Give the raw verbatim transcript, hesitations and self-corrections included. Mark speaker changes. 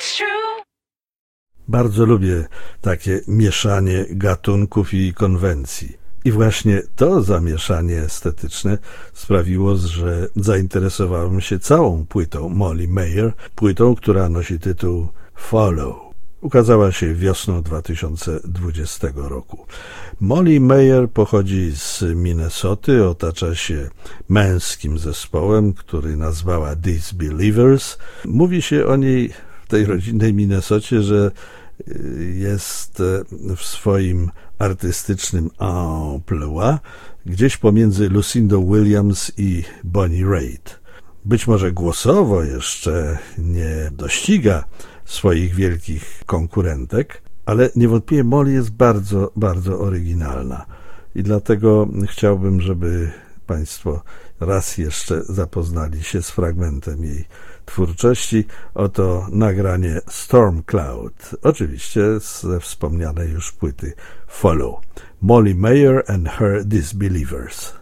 Speaker 1: it's true.
Speaker 2: Bardzo lubię takie mieszanie gatunków i konwencji. I właśnie to zamieszanie estetyczne sprawiło, że zainteresowałem się całą płytą Molly Mayer, płytą, która nosi tytuł Follow. Ukazała się wiosną dwa tysiące dwudziestego roku. Molly Mayer pochodzi z Minnesoty, otacza się męskim zespołem, który nazwała Disbelievers. Mówi się o niej w tej rodzinnej Minnesocie, że jest w swoim artystycznym emploi gdzieś pomiędzy Lucindą Williams i Bonnie Raitt. Być może głosowo jeszcze nie dościga swoich wielkich konkurentek, ale niewątpliwie Molly jest bardzo, bardzo oryginalna i dlatego chciałbym, żeby Państwo raz jeszcze zapoznali się z fragmentem jej twórczości. Oto nagranie Storm Cloud, oczywiście ze wspomnianej już płyty Follow. Molly Mayer and her Disbelievers.